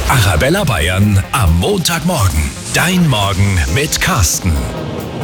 Arabella Bayern am Montagmorgen. Dein Morgen mit Carsten.